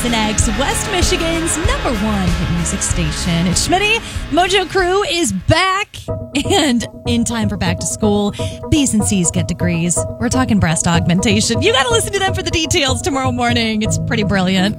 PSNX, West Michigan's #1 hit music station. It's Schmitty. Mojo Crew is back and in time for back to school. B's and C's get degrees. We're talking breast augmentation. You got to listen to them for the details tomorrow morning. It's pretty brilliant.